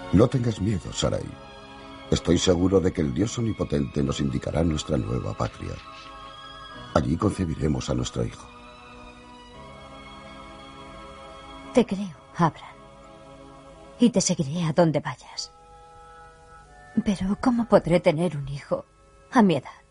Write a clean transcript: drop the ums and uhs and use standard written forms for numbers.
No tengas miedo, Sarai. Estoy seguro de que el Dios Omnipotente nos indicará nuestra nueva patria. Allí concebiremos a nuestro hijo. Te creo, Abraham. Y te seguiré a donde vayas. Pero ¿cómo podré tener un hijo a mi edad?